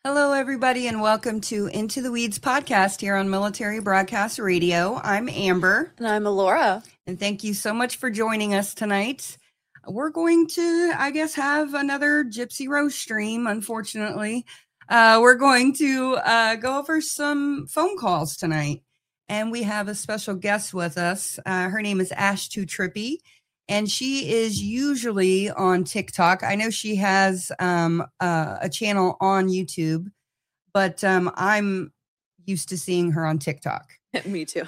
Hello, everybody, and welcome to Into the Weeds podcast here on Military Broadcast Radio. I'm Amber. And I'm Alora. And thank you so much for joining us tonight. We're going to, I guess, have another Gypsy Rose stream, unfortunately. We're going to go over some phone calls tonight. And we have a special guest with us. Her name is Ash Too Trippy. And she is usually on TikTok. I know she has a channel on YouTube, but I'm used to seeing her on TikTok. Me too.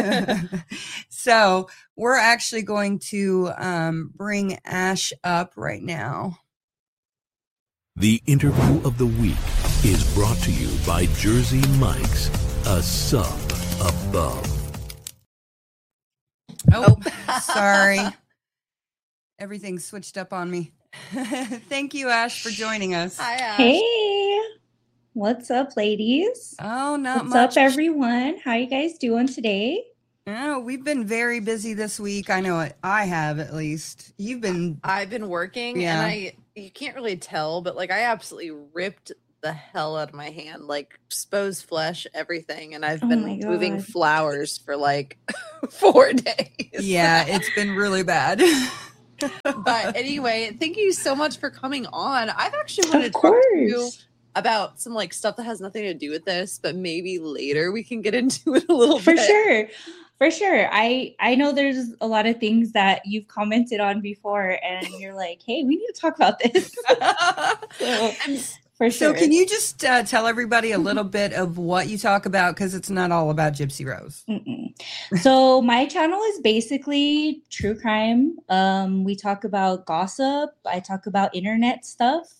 So we're actually going to bring Ash up right now. The interview of the week is brought to you by Jersey Mike's, a sub above. Oh, sorry. Everything switched up on me. Thank you, Ash, for joining us. Hi, Ash. Hey, what's up, ladies? Oh, not what's much. What's up, everyone? How you guys doing today? Oh, we've been very busy this week. I know it. I have, at least. I've been working, and you can't really tell, but like I absolutely ripped the hell out of my hand, like exposed flesh, everything, and I've been moving flowers for like 4 days. Yeah, it's been really bad. But anyway, thank you so much for coming on. I've actually wanted to talk to you about some like stuff that has nothing to do with this, but maybe later we can get into it a little bit. For sure. I know there's a lot of things that you've commented on before and you're like, hey, we need to talk about this. For sure. So can you just tell everybody a little bit of what you talk about? Because it's not all about Gypsy Rose. So my channel is basically true crime. We talk about gossip. I talk about internet stuff.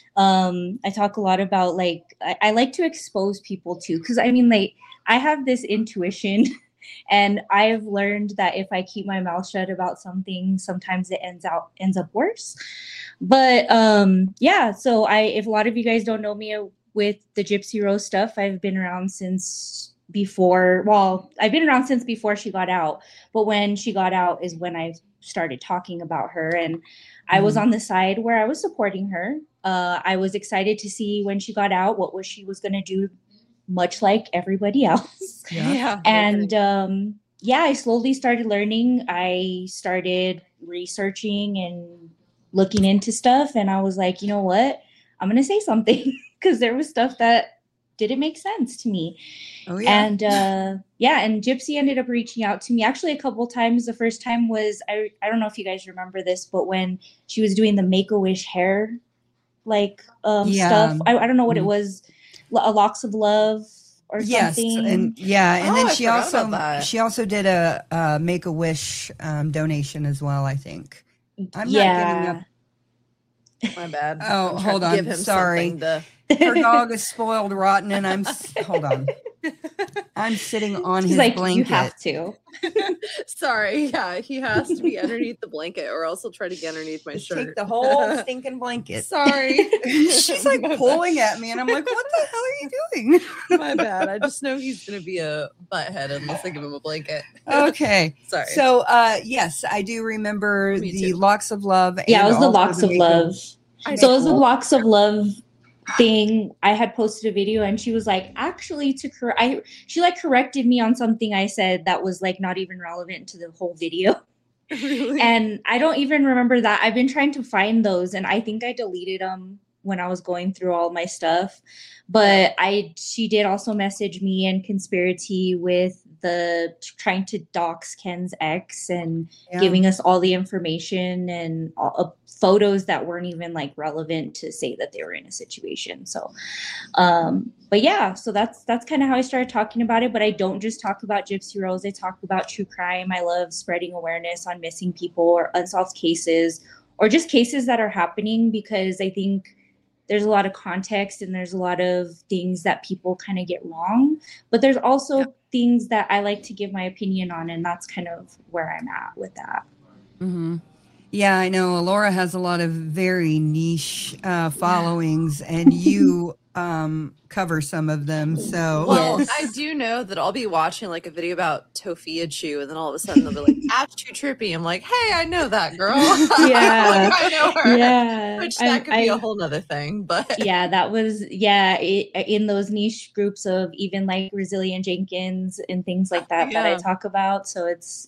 I talk a lot about like, I like to expose people too. Because I mean, like, I have this intuition and I've learned that if I keep my mouth shut about something, sometimes it ends up worse. But yeah, so if a lot of you guys don't know me with the Gypsy Rose stuff, I've been around since before. Well, I've been around since before she got out. But when she got out is when I started talking about her. And I was on the side where I was supporting her. I was excited to see when she got out what she was going to do, much like everybody else. Yeah. And I slowly started learning. I started researching and looking into stuff. And I was like, you know what? I'm going to say something because there was stuff that didn't make sense to me. Oh, yeah. And and Gypsy ended up reaching out to me actually a couple times. The first time was, I don't know if you guys remember this, but when she was doing the Make-A-Wish hair, like stuff, I don't know what it was, a Locks of Love or something. And then she also did a Make-A-Wish donation as well, I think. I'm not giving up. My bad. Oh, hold on. Sorry. Her dog is spoiled rotten, and hold on. I'm sitting on his blanket. You have to. Sorry. Yeah, he has to be underneath the blanket, or else he'll try to get underneath my shirt. Take the whole stinking blanket. Sorry. She's like pulling at me, and I'm like, what the hell are you doing? My bad. I just know he's going to be a butthead unless I give him a blanket. Okay. Sorry. So, yes, I do remember the Locks of Love. Yeah, it was the Locks of Love. So it was the Locks of Love thing. I had posted a video and she was like, actually she like corrected me on something I said that was like not even relevant to the whole video. Really? And I don't even remember that. I've been trying to find those and I think I deleted them when I was going through all my stuff. But she did also message me and Conspiracy with the trying to dox Ken's ex and giving us all the information and photos that weren't even like relevant to say that they were in a situation. So, but yeah, so that's kind of how I started talking about it. But I don't just talk about Gypsy Rose. I talk about true crime. I love spreading awareness on missing people or unsolved cases or just cases that are happening, because I think there's a lot of context and there's a lot of things that people kind of get wrong, but there's also things that I like to give my opinion on. And that's kind of where I'm at with that. Mm-hmm. Yeah, I know. Laura has a lot of very niche followings, and you cover some of them. So, well, I do know that I'll be watching like a video about Tofia Chew, and then all of a sudden they'll be like, "Ash Too Trippy." I'm like, "Hey, I know that girl. Yeah, I know her." Yeah, which that could be a whole nother thing, but yeah, that was in those niche groups of even like Resilient Jenkins and things like that that I talk about. So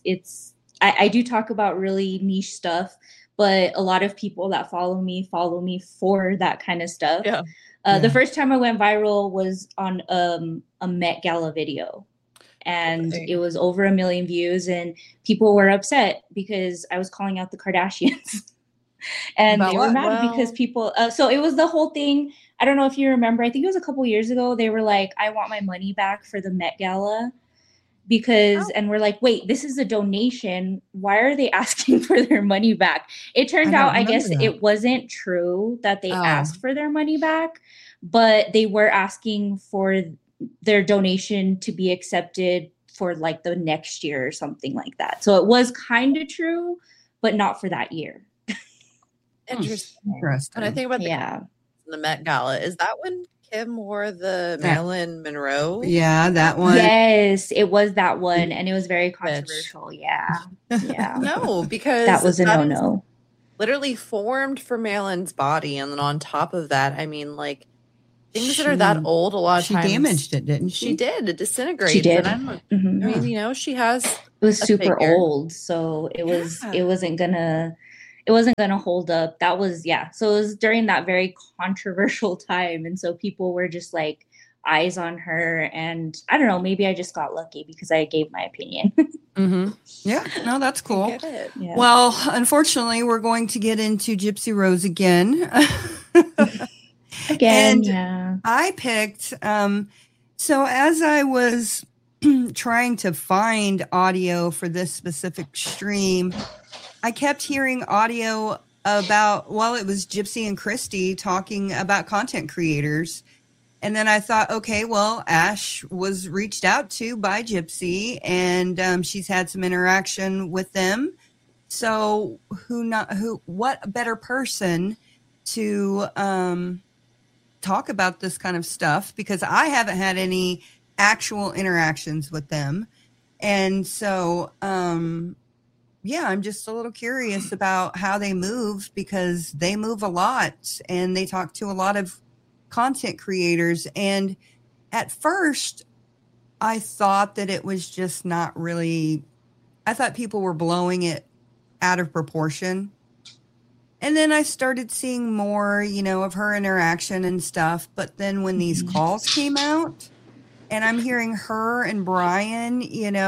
I do talk about really niche stuff, but a lot of people that follow me for that kind of stuff. Yeah. The first time I went viral was on a Met Gala video, and it was over 1 million views, and people were upset because I was calling out the Kardashians. And they were mad because people, so it was the whole thing. I don't know if you remember, I think it was a couple years ago. They were like, I want my money back for the Met Gala because, and we're like, wait, this is a donation. Why are they asking for their money back? It turned out, I guess it wasn't true that they asked for their money back, but they were asking for their donation to be accepted for like the next year or something like that. So it was kind of true, but not for that year. Interesting. And I think about the Met Gala. Is that when Kim wore the Marilyn Monroe? Yeah, that one. Yes, it was that one, and it was very controversial. Yeah. No, because that was a no-no. Literally formed for Marilyn's body, and then on top of that, I mean, like things that are that old, a lot of times she damaged it, didn't she? She did. It disintegrated. She did. I mean, you know, she has. It was super old, so it wasn't gonna hold up. That was so it was during that very controversial time, and so people were just like eyes on her, and I don't know, maybe I just got lucky because I gave my opinion. Yeah, no, that's cool. Well, unfortunately, we're going to get into Gypsy Rose again. I picked so as I was trying to find audio for this specific stream, I kept hearing audio about, it was Gypsy and Christy talking about content creators. And then I thought, okay, well, Ash was reached out to by Gypsy, and she's had some interaction with them. So what better person to talk about this kind of stuff, because I haven't had any actual interactions with them. And so, I'm just a little curious about how they move, because they move a lot and they talk to a lot of content creators. And at first I thought that it was just not really, I thought people were blowing it out of proportion. And then I started seeing more, of her interaction and stuff. But then when these calls came out and I'm hearing her and Brian,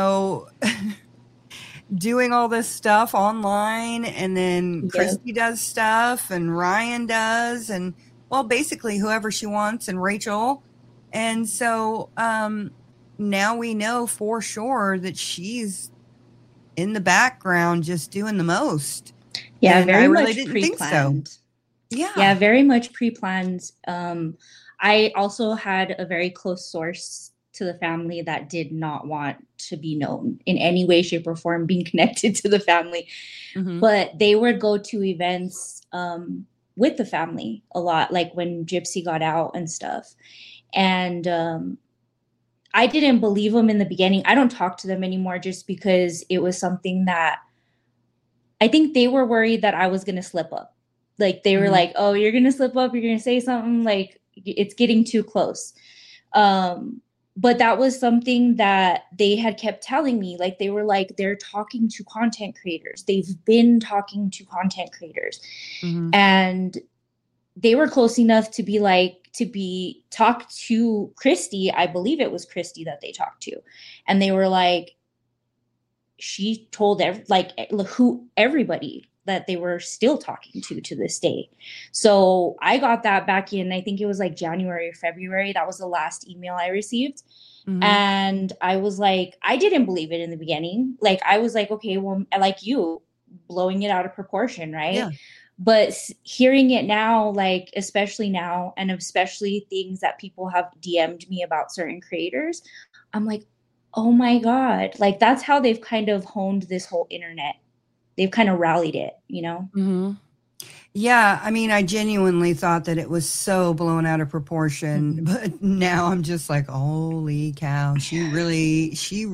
doing all this stuff online, and then Christy does stuff and Ryan does, and basically whoever she wants, and Rachel. And so now we know for sure that she's in the background just doing the most. Yeah, and very I really much didn't pre-planned. Think so. Yeah, very much pre-planned. I also had a very close source to the family that did not want to be known in any way, shape, or form being connected to the family. But they would go to events with the family a lot, like when Gypsy got out and stuff. And I didn't believe them in the beginning. I don't talk to them anymore just because it was something that I think they were worried that I was going to slip up. Like they were like, oh, you're going to slip up. You're going to say something, like it's getting too close. But that was something that they had kept telling me. Like they were like, they're talking to content creators. They've been talking to content creators. And they were close enough to be talked to Christy. I believe it was Christy that they talked to. And they were like, she told everybody that they were still talking to this day. So I got that back in, I think it was like January or February. That was the last email I received. And I was like, I didn't believe it in the beginning. Like, I was like, okay, well, like you blowing it out of proportion. Right. Yeah. But hearing it now, like, especially now, and especially things that people have DM'd me about certain creators, I'm like, oh my God, like that's how they've kind of honed this whole internet they've kind of rallied it, you know? Mm-hmm. Yeah, I mean, I genuinely thought that it was so blown out of proportion, but now I'm just like, holy cow, she really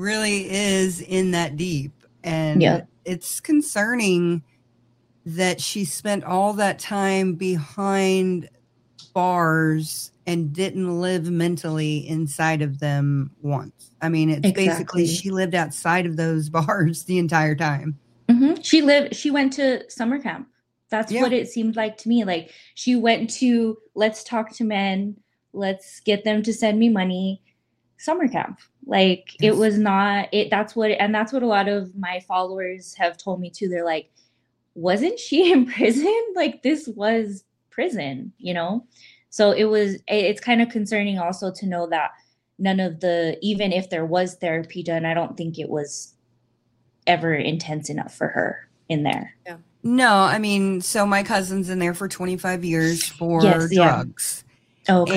is in that deep. And it's concerning that she spent all that time behind bars and didn't live mentally inside of them once. I mean, it's basically she lived outside of those bars the entire time. Mm-hmm. She went to summer camp. That's what it seemed like to me. Like she went to let's talk to men, let's get them to send me money, summer camp. Like it was not it. That's what a lot of my followers have told me too. They're like, wasn't she in prison? Like this was prison, you know? So it's kind of concerning also to know that none of even if there was therapy done, I don't think it was ever intense enough for her in there. Yeah. No, I mean, so my cousin's in there for 25 years for drugs. Oh, okay.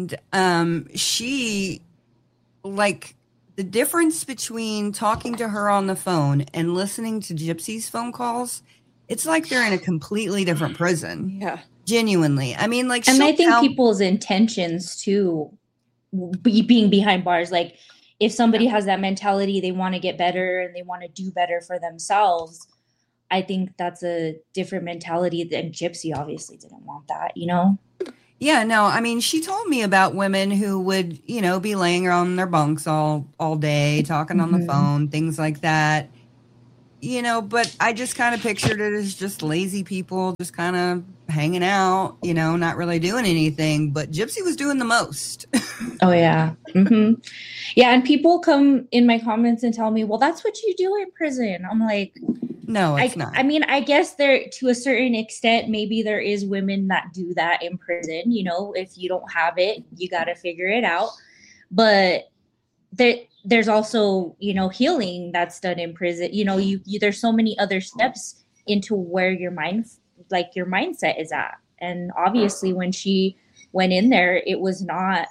And she, like, the difference between talking to her on the phone and listening to Gypsy's phone calls, it's like they're in a completely different prison. Yeah. Genuinely. I mean, like, and I think people's intentions too, being behind bars, like, if somebody has that mentality, they want to get better and they want to do better for themselves. I think that's a different mentality than Gypsy obviously didn't want that, you know? Yeah, no, I mean, she told me about women who would, you know, be laying on their bunks all day, talking on the phone, things like that. You know, but I just kind of pictured it as just lazy people just kind of hanging out, you know, not really doing anything. But Gypsy was doing the most. Oh, yeah. Mm-hmm. Yeah, and people come in my comments and tell me, well, that's what you do in prison. I'm like... No, it's not. I mean, I guess there, to a certain extent, maybe there is women that do that in prison. You know, if you don't have it, you got to figure it out. But there's also, you know, healing that's done in prison. You know, you there's so many other steps into where your mindset is at. And obviously, when she went in there, it was not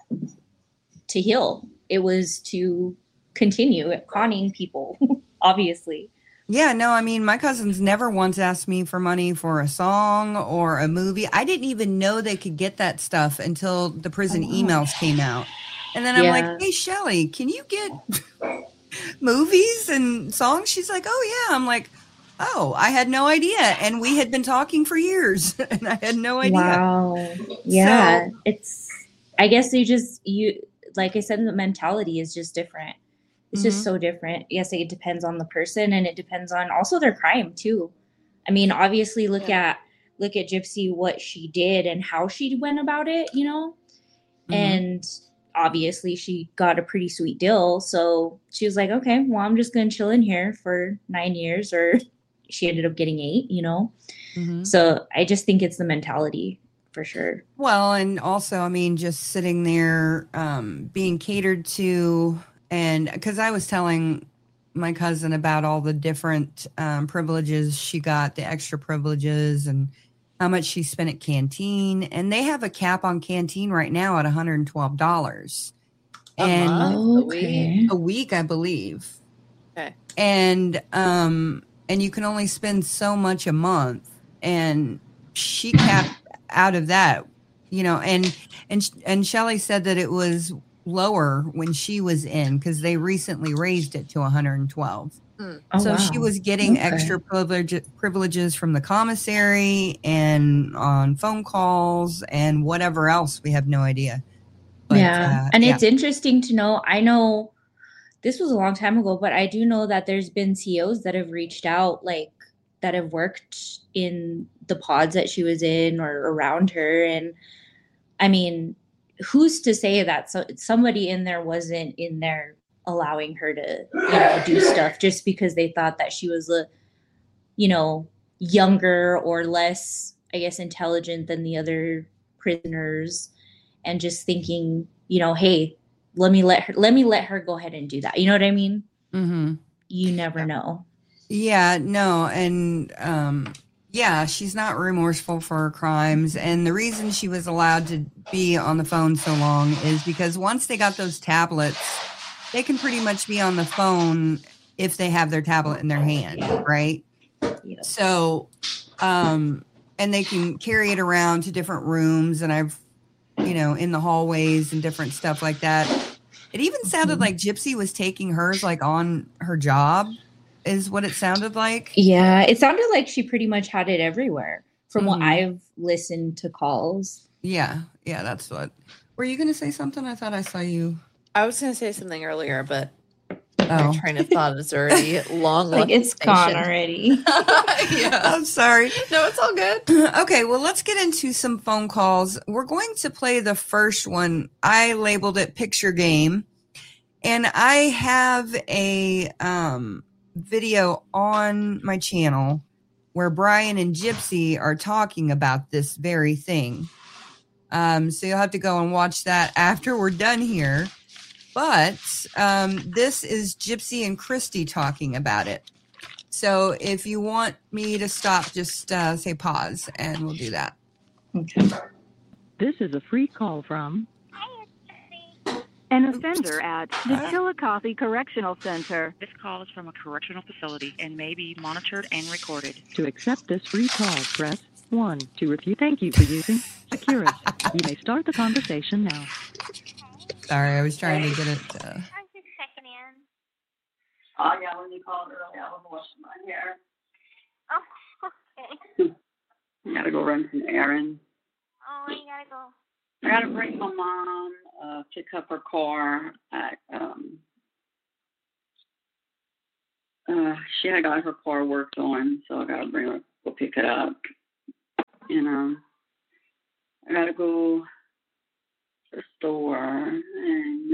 to heal. It was to continue conning people, obviously. Yeah, no, I mean, my cousins never once asked me for money for a song or a movie. I didn't even know they could get that stuff until the prison emails came out. And then I'm like, hey, Shelly, can you get movies and songs? She's like, oh, yeah. I'm like, oh, I had no idea. And we had been talking for years and I had no idea. Wow. Yeah. So, I guess you, like I said, the mentality is just different. It's just so different. Yes, it depends on the person and it depends on also their crime too. I mean, obviously look at Gypsy, what she did and how she went about it, you know? And obviously she got a pretty sweet deal. So she was like, okay, well, I'm just going to chill in here for 9 years, or she ended up getting 8, you know? So I just think it's the mentality for sure. Well, and also, I mean, just sitting there being catered to. And because I was telling my cousin about all the different privileges she got, the extra privileges, and how much she spent at Canteen. And they have a cap on Canteen right now at $112. A week, I believe. Okay. And you can only spend so much a month. And she capped out of that, you know, and Shelly said that it was lower when she was in because they recently raised it to 112. So she was getting extra privileges from the commissary and on phone calls and whatever else. We have no idea. But, and it's interesting to know. I know this was a long time ago, but I do know that there's been CEOs that have reached out, like that have worked in the pods that she was in or around her. And I mean, who's to say that somebody in there wasn't in there allowing her to, you know, do stuff just because they thought that she was you know, younger or less, I guess, intelligent than the other prisoners, and just thinking, you know, hey, let me let her go ahead and do that. You know what I mean? You never know. Yeah, no. And, yeah, she's not remorseful for her crimes. And the reason she was allowed to be on the phone so long is because once they got those tablets, they can pretty much be on the phone if they have their tablet in their hand, right? Yeah. So, and they can carry it around to different rooms, and I've, in the hallways and different stuff like that. It even sounded like Gypsy was taking hers like on her job, is what it sounded like. Yeah, it sounded like she pretty much had it everywhere from what I've listened to calls. Yeah, that's what. Were you going to say something? I thought I saw you. I was going to say something earlier, but my train of thought is already long. Like it's gone already. Yeah, I'm sorry. No, it's all good. Okay, well, let's get into some phone calls. We're going to play the first one. I labeled it Picture Game, and I have a video on my channel where Brian and Gypsy are talking about this very thing. So you'll have to go and watch that after we're done here. But this is Gypsy and Christy talking about it. So if you want me to stop, just say pause, and we'll do that. Okay. This is a free call from an offender at the Chillicothe Correctional Center. This call is from a correctional facility and may be monitored and recorded. To accept this free call, press 1. To refuse, thank you for using Securus. You may start the conversation now. Sorry, I was trying to get it. I'm just checking in. Oh, yeah, when you called early, I was washing my hair. Oh, okay. I gotta go run some errands. Oh, you gotta go. I gotta bring my mom, pick up her car at, she had got her car worked on, so I gotta bring her, go pick it up. And, I gotta go to the store and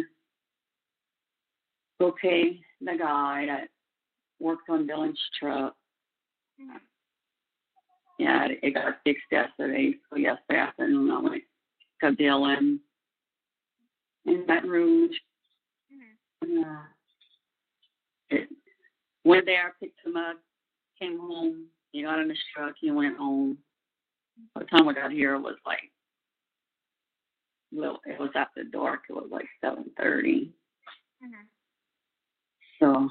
go pay the guy that worked on Dylan's truck. Mm-hmm. Yeah, it got fixed yesterday. So yesterday afternoon, I went to Dylan in Baton Rouge. Mm-hmm. Went there, picked him up, came home. He got in his truck. He went home. By the time I got here, it was like, well, it was after dark. It was like 7:30. Mm-hmm. So,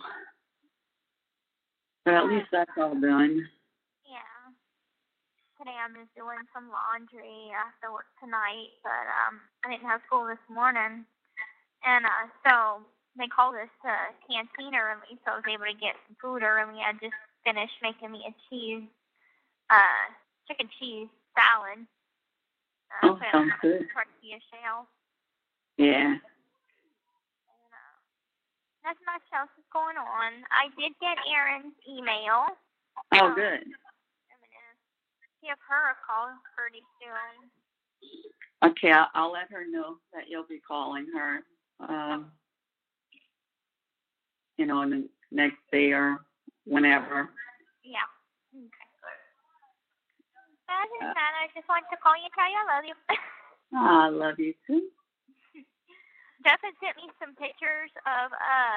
but at least that's all done. Yeah. Today I'm just doing some laundry after work tonight, but I didn't have school this morning, and so they called us to canteen early, so I was able to get some food early. I just finished making me a chicken cheese salad. Sounds good. Tortilla shell. Yeah. And, nothing much else is going on. I did get Erin's email. Oh, good. I'm gonna give her a call pretty soon. Okay, I'll let her know that you'll be calling her. In the next day or whenever. Yeah. Okay. Other than that, I just wanted to call you and tell you I love you. I love you too. Justin sent me some pictures of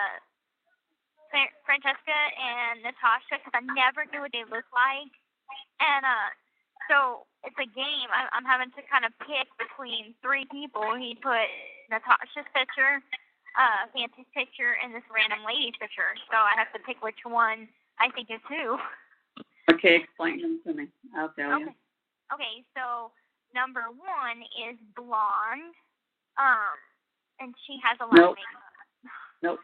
Francesca and Natasha because I never knew what they looked like. And so it's a game. I'm having to kind of pick between three people. He put Natasha's picture, Fancy's picture, and this random lady's picture. So I have to pick which one I think is who. Okay, explain them to me. I'll tell you. Okay, so number one is blonde, and she has a lot of makeup. Nope.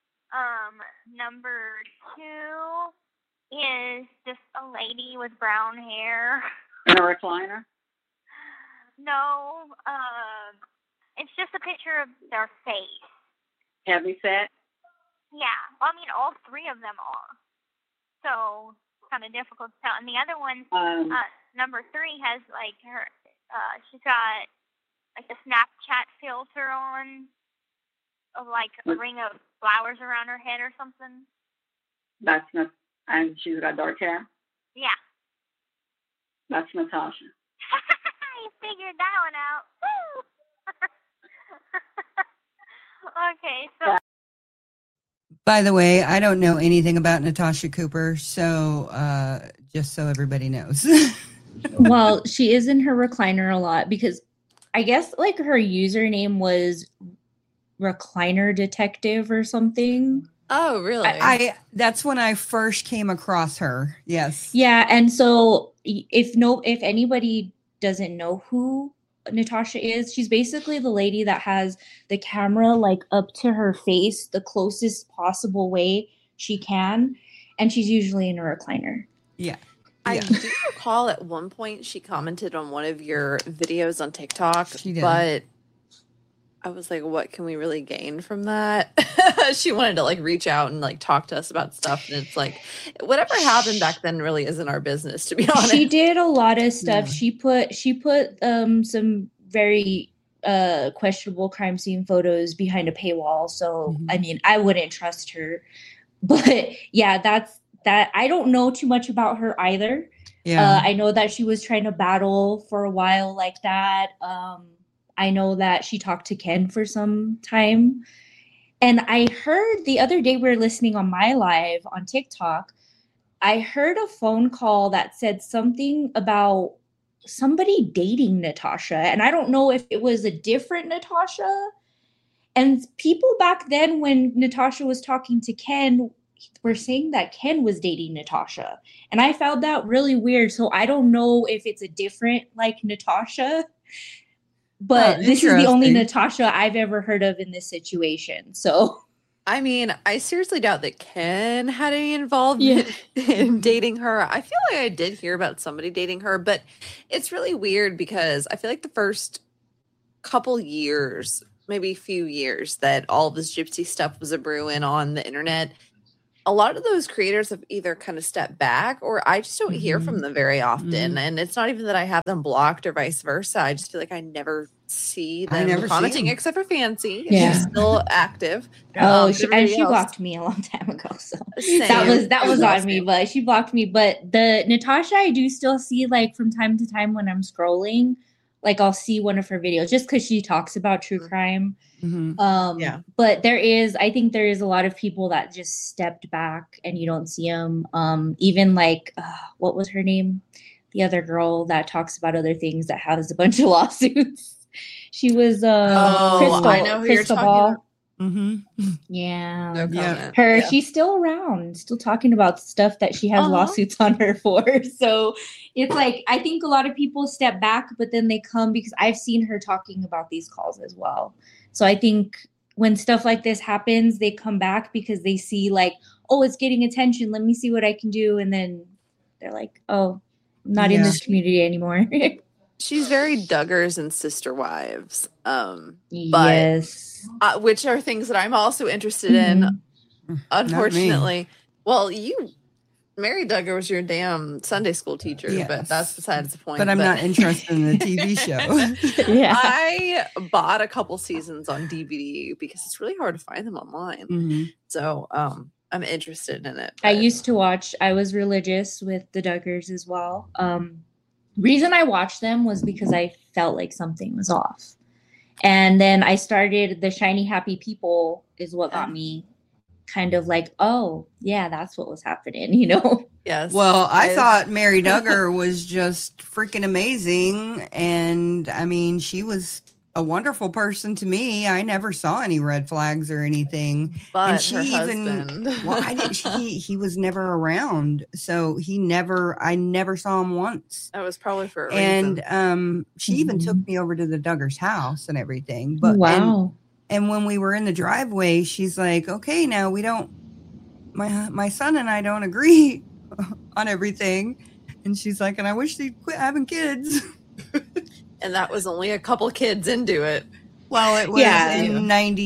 Number two is just a lady with brown hair. In a recliner? No, it's just a picture of their face. Heavy set? Yeah, well, I mean, all three of them are. So kind of difficult to tell. And the other one, number three, has like her. She's got like a Snapchat filter on, of like a ring of flowers around her head or something. That's not. And she's got dark hair. Yeah. That's Natasha. You figured that one out. Woo! Okay, so. By the way, I don't know anything about Natasha Cooper, so just so everybody knows. Well, she is in her recliner a lot because I guess like her username was Recliner Detective or something. Oh, really? I that's when I first came across her. Yes. Yeah, and so if anybody doesn't know who Natasha is, she's basically the lady that has the camera like up to her face the closest possible way she can, and she's usually in a recliner. Yeah. I do recall at one point she commented on one of your videos on TikTok, but I was like, what can we really gain from that? She wanted to like reach out and like talk to us about stuff. And it's like, whatever happened back then really isn't our business, to be honest. She did a lot of stuff. Yeah. She put some very questionable crime scene photos behind a paywall. So, I mean, I wouldn't trust her. But yeah, that I don't know too much about her either. Yeah. I know that she was trying to battle for a while like that. I know that she talked to Ken for some time. And I heard the other day we were listening on my live on TikTok, I heard a phone call that said something about somebody dating Natasha. And I don't know if it was a different Natasha. And people back then when Natasha was talking to Ken were saying that Ken was dating Natasha. And I found that really weird. So I don't know if it's a different like Natasha. But this is the only Natasha I've ever heard of in this situation. So, I mean, I seriously doubt that Ken had any involvement in dating her. I feel like I did hear about somebody dating her, but it's really weird because I feel like the first couple years, maybe a few years that all of this gypsy stuff was a brewing on the internet, a lot of those creators have either kind of stepped back or I just don't hear from them very often. And it's not even that I have them blocked or vice versa. I just feel like I never see them commenting except for Fancy. Yeah. She's still active. Oh, she blocked me a long time ago. So that was on me, but she blocked me. But the Natasha I do still see like from time to time when I'm scrolling, like I'll see one of her videos just because she talks about true crime. But I think there is a lot of people that just stepped back and you don't see them. Even like, what was her name? The other girl that talks about other things that has a bunch of lawsuits. She was Crystal. I know who you're talking about. Yeah. No she's still around, still talking about stuff that she has lawsuits on her for. So it's like, I think a lot of people step back, but then they come because I've seen her talking about these calls as well. So I think when stuff like this happens, they come back because they see like, oh, it's getting attention. Let me see what I can do. And then they're like, oh, I'm not in this community anymore. She's very Duggars and Sister Wives. Yes. Which are things that I'm also interested in. Unfortunately. Well, Mary Duggar was your damn Sunday school teacher, but that's besides the point. But I'm not interested in the TV show. I bought a couple seasons on DVD because it's really hard to find them online. So I'm interested in it. But. I was religious with the Duggars as well. Reason I watched them was because I felt like something was off. And then I started the Shiny Happy People is what got me kind of like, oh, yeah, that's what was happening, you know? Yes. Well, I thought Mary Duggar was just freaking amazing. And I mean, she was a wonderful person to me. I never saw any red flags or anything. But and she her husband. He was never around. So I never saw him once. That was probably for a reason. And she even took me over to the Duggars' house and everything. But wow. And when we were in the driveway, she's like, okay, now my son and I don't agree on everything. And she's like, and I wish they'd quit having kids. And that was only a couple kids into it. Well, it was in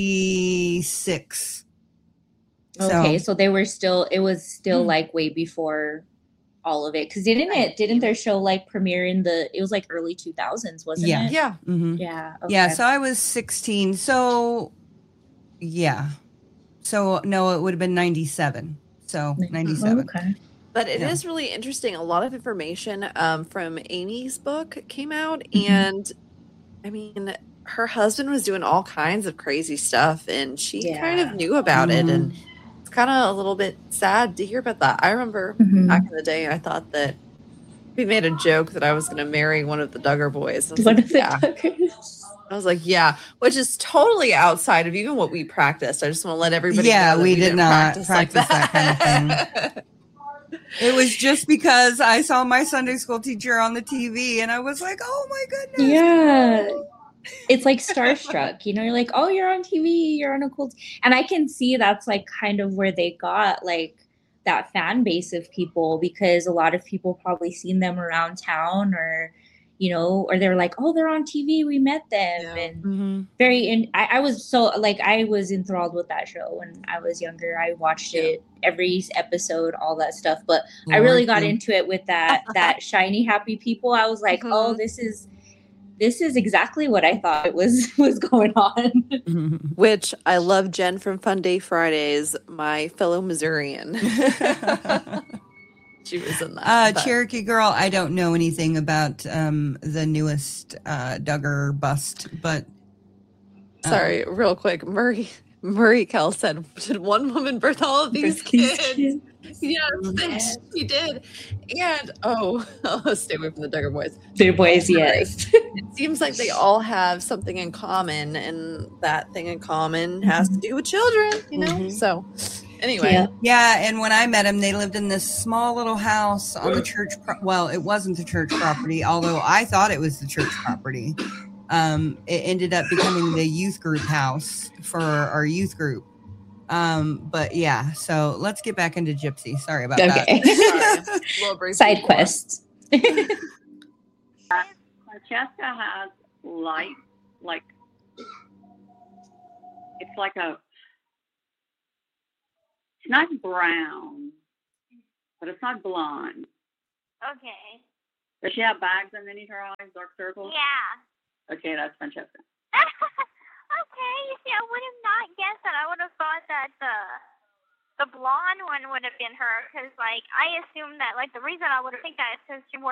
96. Okay, so they were it was still like way before all of it. Because didn't their show like premiere it was like early 2000s, wasn't it? Yeah. Mm-hmm. Yeah. Okay. Yeah. So I was 16. So yeah. So no, it would have been 97. So 97. Okay. But it is really interesting. A lot of information from Amy's book came out. And I mean, her husband was doing all kinds of crazy stuff and she kind of knew about it. And it's kind of a little bit sad to hear about that. I remember back in the day, I thought that we made a joke that I was going to marry one of the Duggar boys. One of the Duggars. I was like, yeah, which is totally outside of even what we practiced. I just want to let everybody know that we did not practice like that kind of thing. It was just because I saw my Sunday school teacher on the TV and I was like, oh my goodness. Yeah. It's like starstruck, you know, you're like, oh, you're on TV, you're on a cool and I can see that's like kind of where they got like that fan base of people, because a lot of people probably seen them around town, or you know, or they're like, oh, they're on TV, we met them. And I was so like, I was enthralled with that show when I was younger. I watched it every episode, all that stuff, but I really got into it with that shiny happy people. I was like, oh, this is exactly what I thought it was going on. Which I love Jen from Fun Day Fridays, my fellow Missourian. She was in that. Cherokee Girl, I don't know anything about the newest Duggar bust, but sorry, real quick, Murray Kell said, did one woman birth all of these kids? Yes, she did. And I'll stay away from the Duggar boys. Duggar boys, yes. It seems like they all have something in common, and that thing in common has to do with children, you know? So anyway. Yeah, and when I met him, they lived in this small little house on the church. Well, it wasn't the church property, although I thought it was the church property. It ended up becoming the youth group house for our youth group. But yeah, so let's get back into Gypsy. Sorry about that. Side quests. Francesca has light, like it's like it's not brown, but it's not blonde. Okay. Does she have bags underneath her eyes, dark circles? Yeah. Okay, that's Francesca. Okay, you see, I would have not guessed that. I would have thought that the blonde one would have been her, because, like, I assumed that, like, the reason I would have think that is because she wore